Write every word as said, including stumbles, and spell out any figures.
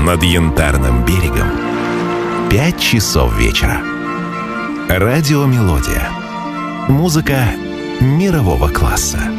над Янтарным берегом пять часов вечера. Радиомелодия. Музыка мирового класса.